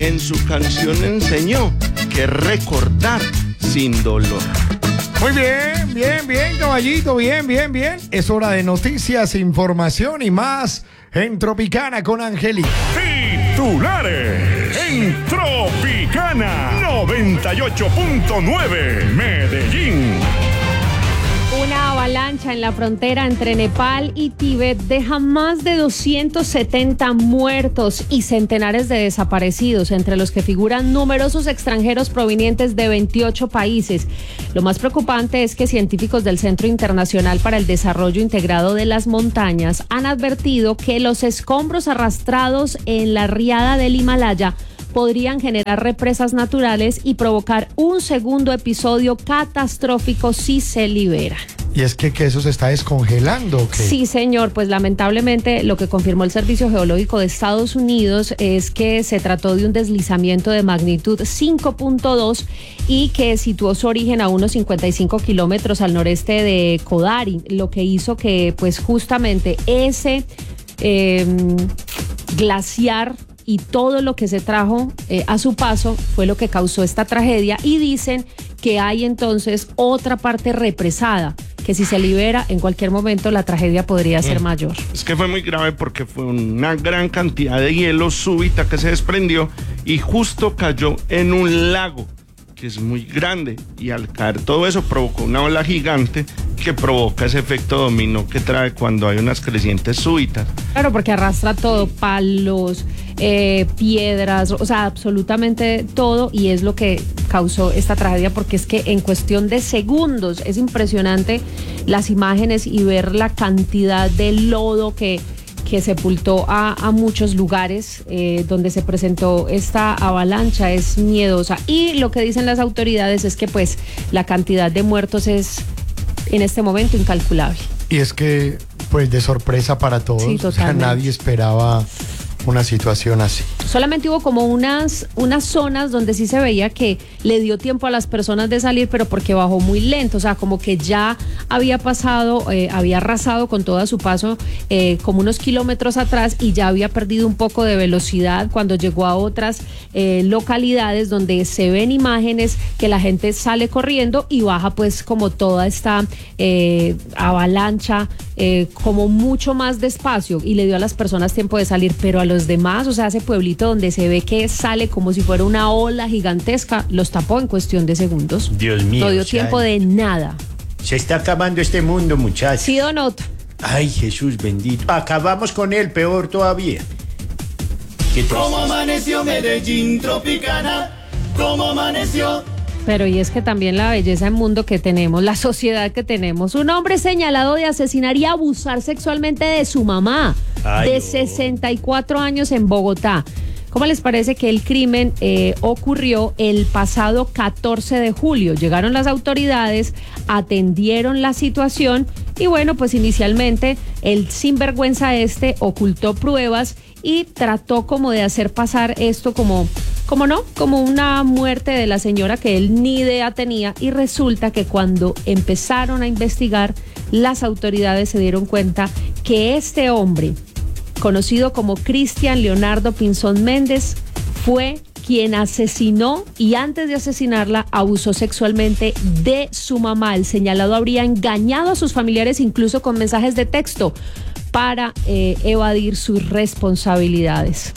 en su canción enseñó que recordar sin dolor. Muy bien, caballito, bien. Es hora de noticias, información y más en Tropicana con Angélica. Titulares en Tropicana 98.9 Medellín. Una avalancha en la frontera entre Nepal y Tíbet deja más de 270 muertos y centenares de desaparecidos, entre los que figuran numerosos extranjeros provenientes de 28 países. Lo más preocupante es que científicos del Centro Internacional para el Desarrollo Integrado de las Montañas han advertido que los escombros arrastrados en la riada del Himalaya podrían generar represas naturales y provocar un segundo episodio catastrófico si se libera. ¿Y es que eso se está descongelando o qué? Sí, señor, pues lamentablemente lo que confirmó el Servicio Geológico de Estados Unidos es que se trató de un deslizamiento de magnitud 5.2 y que situó su origen a unos 55 kilómetros al noreste de Kodari, lo que hizo que pues justamente ese glaciar y todo lo que se trajo a su paso fue lo que causó esta tragedia, y dicen que hay entonces otra parte represada, que si se libera en cualquier momento la tragedia podría ser mayor. Es que fue muy grave porque fue una gran cantidad de hielo súbita que se desprendió y justo cayó en un lago que es muy grande, y al caer todo eso provocó una ola gigante que provoca ese efecto dominó que trae cuando hay unas crecientes súbitas. Claro, porque arrastra todo, palos, piedras, o sea, absolutamente todo, y es lo que causó esta tragedia, porque es que en cuestión de segundos es impresionante las imágenes y ver la cantidad de lodo que sepultó a muchos lugares donde se presentó esta avalancha. Es miedosa, y lo que dicen las autoridades es que pues la cantidad de muertos es en este momento incalculable. Y es que pues de sorpresa para todos, sí, totalmente. Nadie esperaba una situación así. Solamente hubo como unas zonas donde sí se veía que le dio tiempo a las personas de salir, pero porque bajó muy lento, o sea, como que ya había pasado, había arrasado con todo a su paso como unos kilómetros atrás, y ya había perdido un poco de velocidad cuando llegó a otras localidades donde se ven imágenes que la gente sale corriendo y baja pues como toda esta avalancha como mucho más despacio, y le dio a las personas tiempo de salir, pero a los demás, o sea, ese pueblito donde se ve que sale como si fuera una ola gigantesca, los tapó en cuestión de segundos. Dios mío. No dio tiempo de nada. Se está acabando este mundo, muchachos. Sí, Don Otto. Ay, Jesús bendito. Acabamos con él, peor todavía. ¿Cómo amaneció Medellín Tropicana? ¿Cómo amaneció? Pero y es que también la belleza en mundo que tenemos, la sociedad que tenemos. Un hombre señalado de asesinar y abusar sexualmente de su mamá, de 64 años, en Bogotá. ¿Cómo les parece que el crimen ocurrió el pasado 14 de julio? Llegaron las autoridades, atendieron la situación y bueno, pues inicialmente el sinvergüenza ocultó pruebas y trató como de hacer pasar esto como una muerte de la señora que él ni idea tenía, y resulta que cuando empezaron a investigar, las autoridades se dieron cuenta que este hombre, conocido como Cristian Leonardo Pinzón Méndez, fue quien asesinó, y antes de asesinarla abusó sexualmente de su mamá. El señalado habría engañado a sus familiares incluso con mensajes de texto para evadir sus responsabilidades.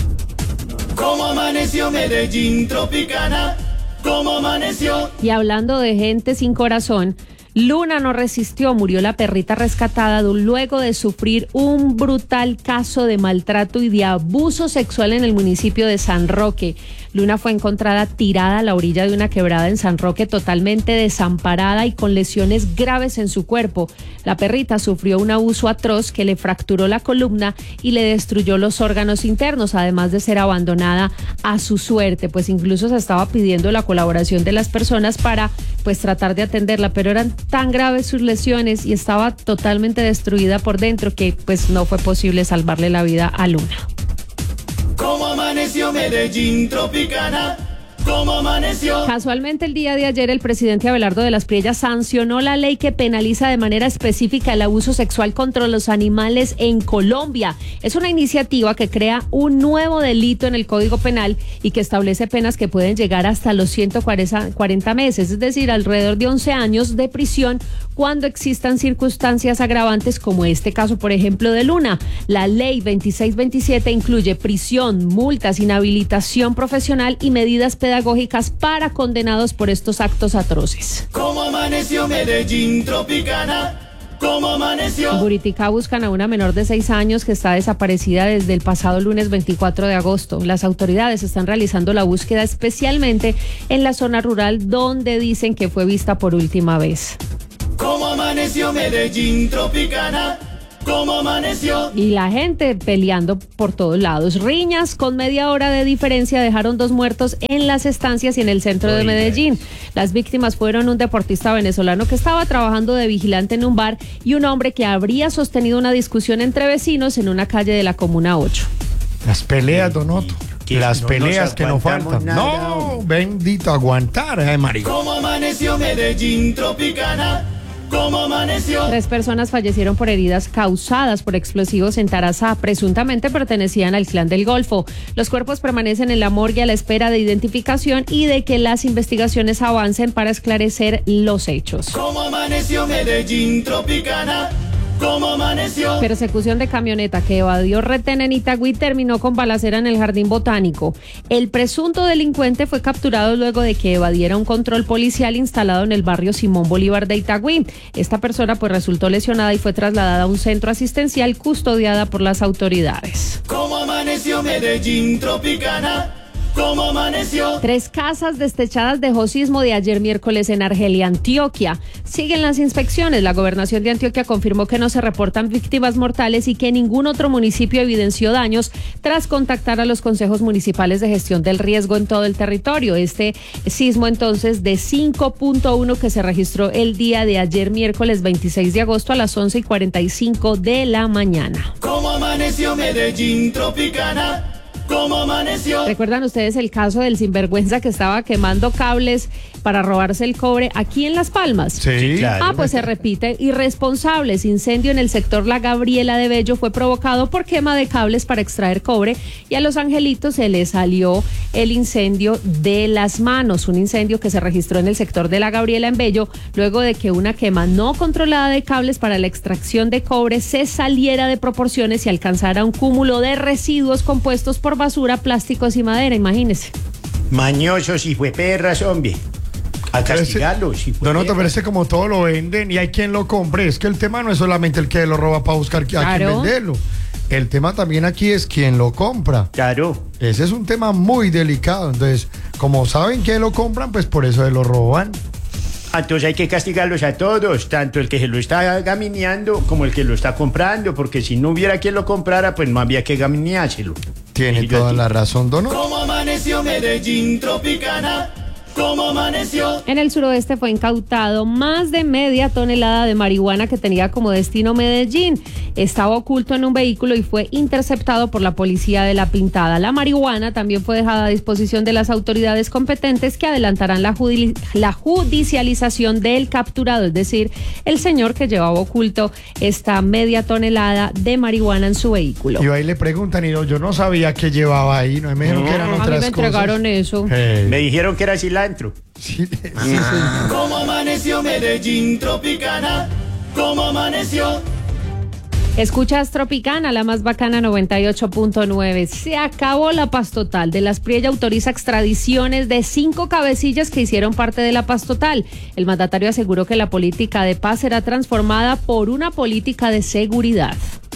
¿Cómo amaneció Medellín Tropicana? ¿Cómo amaneció? Y hablando de gente sin corazón, Luna no resistió, murió la perrita rescatada luego de sufrir un brutal caso de maltrato y de abuso sexual en el municipio de San Roque. Luna fue encontrada tirada a la orilla de una quebrada en San Roque, totalmente desamparada y con lesiones graves en su cuerpo. La perrita sufrió un abuso atroz que le fracturó la columna y le destruyó los órganos internos, además de ser abandonada a su suerte. Pues incluso se estaba pidiendo la colaboración de las personas para pues tratar de atenderla, pero eran tan graves sus lesiones y estaba totalmente destruida por dentro que pues no fue posible salvarle la vida a Luna. ¿Cómo amaneció Medellín Tropicana? ¿Cómo amaneció? Casualmente el día de ayer el presidente Abelardo de las Priellas sancionó la ley que penaliza de manera específica el abuso sexual contra los animales en Colombia. Es una iniciativa que crea un nuevo delito en el Código Penal y que establece penas que pueden llegar hasta los 140 meses, es decir, alrededor de 11 años de prisión cuando existan circunstancias agravantes como este caso, por ejemplo, de Luna. La ley 2627 incluye prisión, multas, inhabilitación profesional y medidas pedagógicas para condenados por estos actos atroces. ¿Cómo amaneció Medellín Tropicana? ¿Cómo amaneció? En Buriticá buscan a una menor de 6 años que está desaparecida desde el pasado lunes 24 de agosto. Las autoridades están realizando la búsqueda especialmente en la zona rural donde dicen que fue vista por última vez. ¿Cómo amaneció Medellín Tropicana? ¿Cómo amaneció? Y la gente peleando por todos lados. Riñas con media hora de diferencia dejaron 2 muertos en las estancias y en el centro de Medellín. Las víctimas fueron un deportista venezolano que estaba trabajando de vigilante en un bar y un hombre que habría sostenido una discusión entre vecinos en una calle de la Comuna 8. Las peleas, Donoto. Que Las no peleas nos que no aguantamos faltan. nada, No, hombre. bendito aguantar, marico. ¿Cómo amaneció Medellín Tropicana? ¿Cómo amaneció? 3 personas fallecieron por heridas causadas por explosivos en Tarazá. Presuntamente pertenecían al Clan del Golfo. Los cuerpos permanecen en la morgue a la espera de identificación y de que las investigaciones avancen para esclarecer los hechos. ¿Cómo amaneció Medellín Tropicana? ¿Cómo amaneció? Persecución de camioneta que evadió retén en Itagüí terminó con balacera en el Jardín Botánico. El presunto delincuente fue capturado luego de que evadiera un control policial instalado en el barrio Simón Bolívar de Itagüí. Esta persona pues resultó lesionada y fue trasladada a un centro asistencial custodiada por las autoridades. ¿Cómo amaneció Medellín Tropicana? ¿Cómo amaneció? 3 casas destechadas dejó sismo de ayer miércoles en Argelia, Antioquia. Siguen las inspecciones. La gobernación de Antioquia confirmó que no se reportan víctimas mortales y que ningún otro municipio evidenció daños tras contactar a los consejos municipales de gestión del riesgo en todo el territorio. Este sismo entonces de 5.1 que se registró el día de ayer miércoles 26 de agosto a las 11:45 de la mañana. ¿Cómo amaneció Medellín Tropicana? ¿Cómo amaneció? ¿Recuerdan ustedes el caso del sinvergüenza que estaba quemando cables para robarse el cobre aquí en Las Palmas? Sí, claro. Pues se repite. Irresponsables. Incendio en el sector La Gabriela de Bello fue provocado por quema de cables para extraer cobre y a Los Angelitos se les salió el incendio de las manos. Un incendio que se registró en el sector de La Gabriela en Bello luego de que una quema no controlada de cables para la extracción de cobre se saliera de proporciones y alcanzara un cúmulo de residuos compuestos por basura, plásticos y madera. Imagínese. Mañosos y fue perras, hombre. A castigarlos. Donoto, pero ese como todo lo venden y hay quien lo compre. Es que el tema no es solamente el que lo roba para buscar a Claro. quien venderlo. El tema también aquí es quien lo compra. Claro. Ese es un tema muy delicado. Entonces, como saben que lo compran, pues por eso se lo roban. Entonces hay que castigarlos a todos, tanto el que se lo está gamineando como el que lo está comprando, porque si no hubiera quien lo comprara, pues no había que gamineárselo. Tiene Y yo toda aquí- la razón, Donoto. ¿Cómo amaneció Medellín Tropicana? ¿Cómo amaneció? En el suroeste fue incautado más de media tonelada de marihuana que tenía como destino Medellín. Estaba oculto en un vehículo y fue interceptado por la policía de La Pintada. La marihuana también fue dejada a disposición de las autoridades competentes que adelantarán la judicialización del capturado, es decir, el señor que llevaba oculto esta media tonelada de marihuana en su vehículo. Y ahí le preguntan y yo no sabía qué llevaba ahí. No me dijeron que eran A mí otras me cosas. entregaron eso. Me dijeron que era cilantro. Sí, sí, señor. ¿Cómo amaneció Medellín Tropicana? ¿Cómo amaneció? Escuchas Tropicana, la más bacana 98.9. Se acabó la paz total. De las Priellas autoriza extradiciones de 5 cabecillas que hicieron parte de la paz total. El mandatario aseguró que la política de paz será transformada por una política de seguridad.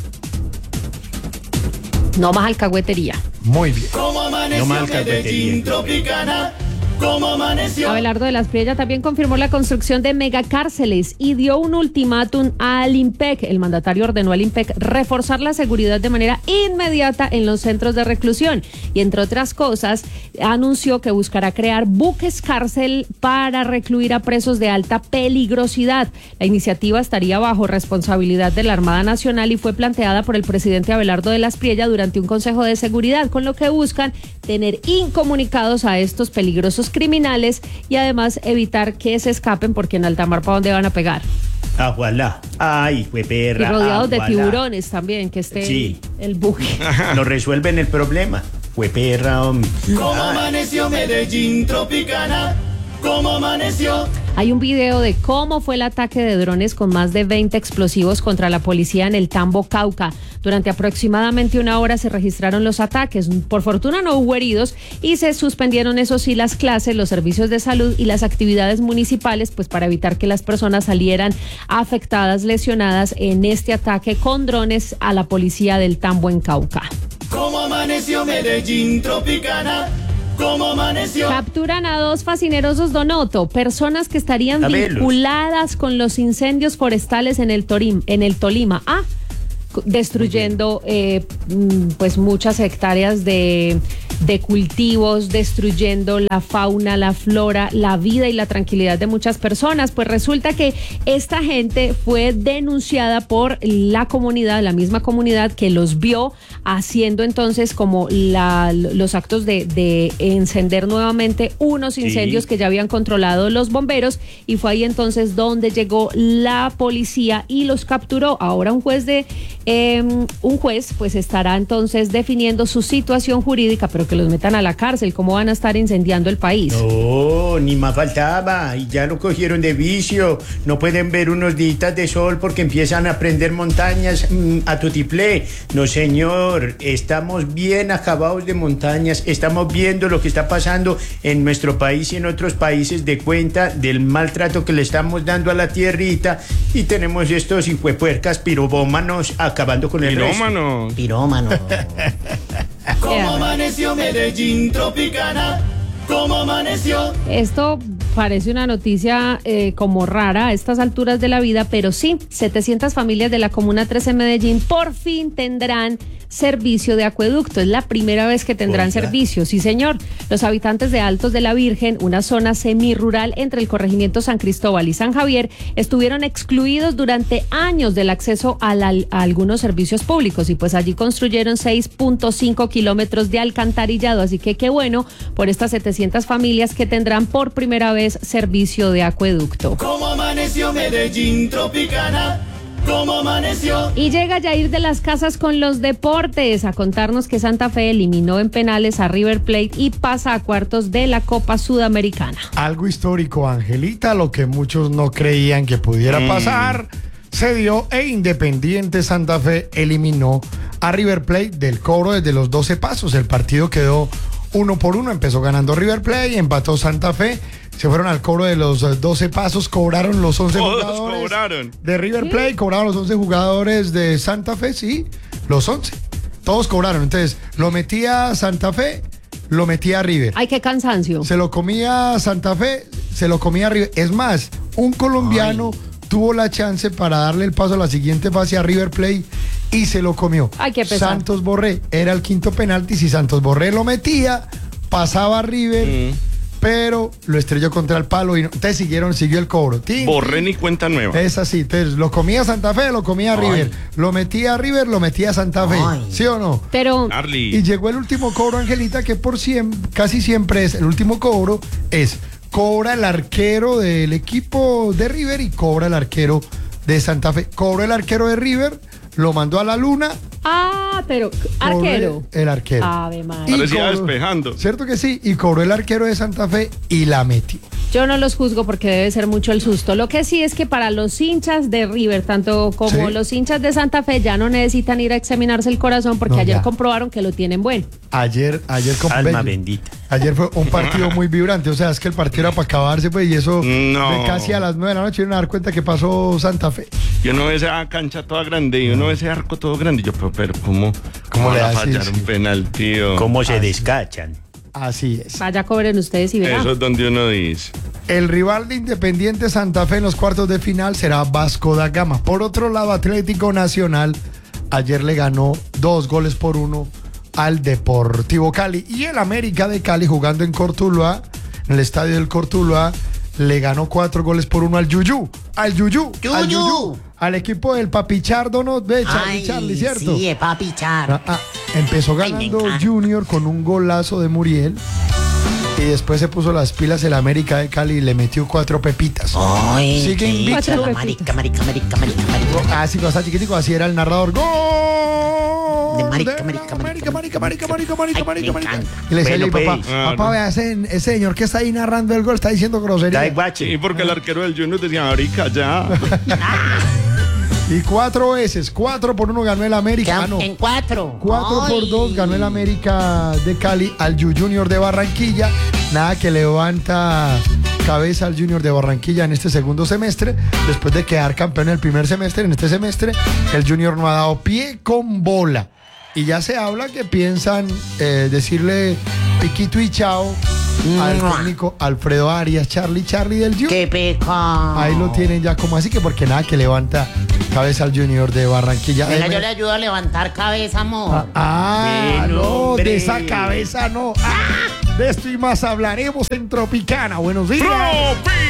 No más alcahuetería. Muy bien. ¿Cómo amaneció No más Medellín cafetería. Tropicana? ¿Cómo amaneció? Abelardo de las Priellas también confirmó la construcción de megacárceles y dio un ultimátum al IMPEC. El mandatario ordenó al IMPEC reforzar la seguridad de manera inmediata en los centros de reclusión y, entre otras cosas, anunció que buscará crear buques cárcel para recluir a presos de alta peligrosidad. La iniciativa estaría bajo responsabilidad de la Armada Nacional y fue planteada por el presidente Abelardo de las Priellas durante un consejo de seguridad, con lo que buscan tener incomunicados a estos peligrosos criminales y además evitar que se escapen, porque en alta mar, ¿para dónde van a pegar? Ajualá. Ay, fue Y perra. rodeados de ajualá. tiburones también, que esté Sí. el buque. Nos resuelven el problema. Fue perra, hombre. ¿Cómo Ay. amaneció Medellín Tropicana? ¿Cómo amaneció? Hay un video de cómo fue el ataque de drones con más de 20 explosivos contra la policía en el Tambo, Cauca. Durante aproximadamente una hora se registraron los ataques. Por fortuna no hubo heridos y se suspendieron, eso sí, las clases, los servicios de salud y las actividades municipales, pues para evitar que las personas salieran afectadas, lesionadas en este ataque con drones a la policía del Tambo en Cauca. ¿Cómo amaneció Medellín Tropicana? ¿Cómo amaneció? Capturan a 2 facinerosos Donoto, personas que estarían A verlos. vinculadas con los incendios forestales en el Tolima. Destruyendo pues muchas hectáreas de cultivos, destruyendo la fauna, la flora, la vida y la tranquilidad de muchas personas. Pues resulta que esta gente fue denunciada por la comunidad, la misma comunidad que los vio haciendo entonces como los actos de encender nuevamente unos incendios que ya habían controlado los bomberos, y fue ahí entonces donde llegó la policía y los capturó. Ahora un juez pues estará entonces definiendo su situación jurídica, pero que los metan a la cárcel. ¿Cómo van a estar incendiando el país? No, ni más faltaba. Y ya lo cogieron de vicio. No pueden ver unos días de sol porque empiezan a prender montañas a tutiplé. No, señor. Estamos bien acabados de montañas. Estamos viendo lo que está pasando en nuestro país y en otros países, de cuenta del maltrato que le estamos dando a la tierrita. Y tenemos estos hijuepuercas pirobómanos acabando con el resto. Pirómano. Pirómano. ¿Cómo amaneció Medellín Tropicana? ¿Cómo amaneció? Esto parece una noticia como rara a estas alturas de la vida, pero sí, 700 familias de la Comuna 13 en Medellín por fin tendrán servicio de acueducto. Es la primera vez que tendrán servicio, sí señor. Los habitantes de Altos de la Virgen, una zona semirural entre el corregimiento San Cristóbal y San Javier, estuvieron excluidos durante años del acceso a algunos servicios públicos, y pues allí construyeron 6.5 kilómetros de alcantarillado, así que qué bueno por estas 700 familias que tendrán por primera vez servicio de acueducto. ¿Cómo amaneció Medellín Tropicana? ¿Cómo amaneció? Y llega Jair de las Casas con los deportes a contarnos que Santa Fe eliminó en penales a River Plate y pasa a cuartos de la Copa Sudamericana. Algo histórico, Angelita, lo que muchos no creían que pudiera pasar, se dio, e Independiente Santa Fe eliminó a River Plate del cobro desde los 12 pasos. El partido quedó 1-1, empezó ganando River Plate, empató Santa Fe, se fueron al cobro de los 12 pasos, cobraron los 11 Todos jugadores cobraron. de River Plate, cobraron los 11 jugadores de Santa Fe, sí, los 11, todos cobraron. Entonces, lo metía Santa Fe, lo metía River. Ay, qué cansancio. Se lo comía Santa Fe, se lo comía River. Es más, un colombiano tuvo la chance para darle el paso a la siguiente fase a River Plate y se lo comió. Ay, qué pesar. Santos Borré era el quinto penalti. Si Santos Borré lo metía, pasaba a River, pero lo estrelló contra el palo y entonces siguió el cobro. Borré ni cuenta nueva. Es así, entonces lo comía Santa Fe, lo comía River, lo metía River, lo metía Santa Fe, ¿sí o no? Pero Arly. Y llegó el último cobro, Angelita, que casi siempre es el último cobro, cobra el arquero del equipo de River y cobra el arquero de Santa Fe. Cobró el arquero de River, lo mandó a la luna. pero cobró arquero. El arquero. Ave María. Y Parecía cobró- despejando. ¿Cierto que sí? Y cobró el arquero de Santa Fe y la metió. Yo no los juzgo porque debe ser mucho el susto. Lo que sí es que para los hinchas de River, tanto como Sí. los hinchas de Santa Fe, ya no necesitan ir a examinarse el corazón porque No, ayer ya. comprobaron que lo tienen bueno. Ayer Alma bendita. Ayer fue un partido muy vibrante, o sea, es que el partido era para acabarse, pues, y eso No. de casi a las 9 de la noche iban a dar cuenta que pasó Santa Fe. Y uno ve esa cancha toda grande y uno ve ese arco todo grande. Y yo, pero ¿cómo le van a haces? fallar un penal, tío? ¿Cómo se descachan? Así es. Vaya, cobren ustedes y verán. Eso es donde uno dice. El rival de Independiente Santa Fe en los cuartos de final será Vasco da Gama. Por otro lado, Atlético Nacional ayer le ganó 2-1 al Deportivo Cali. Y el América de Cali, jugando en Cortuluá, en el estadio del Cortuluá, le ganó 4-1 al Yuyú. Al Yuyú. al equipo del Papichardo, ¿no? Ve, Charlie, ¿cierto? Sí, Papi Char. Empezó Ay, me ganando encanta. Junior con un golazo de Muriel. Y después se puso las pilas el América de Cali y le metió 4 pepitas. Ay, Sigue qué invicto. rico. Marica. Así cosa chiquitico, así era el narrador. ¡Gol! De marica. América. Ay, me encanta. Y le decía al Bueno, papá, pues. papá, vea, ese señor que está ahí narrando el gol está diciendo grosería. Está de guache. Sí, porque el arquero del Junior decía, marica, ya. Y 4 veces, 4-1 ganó el América. Quedan en 4. 4-2 ganó el América de Cali al Junior de Barranquilla. Nada que levanta cabeza al Junior de Barranquilla en este segundo semestre. Después de quedar campeón en el primer semestre, en este semestre, el Junior no ha dado pie con bola. Y ya se habla que piensan decirle piquito y chao al técnico Alfredo Arias, Charlie del Junior. ¡Qué pecado! Ahí lo tienen ya como así, que porque nada que levanta cabeza al Junior de Barranquilla. Venga, yo le ayudo a levantar cabeza, amor. Bueno, No, hombre. de esa cabeza no. De esto y más hablaremos en Tropicana. Buenos días.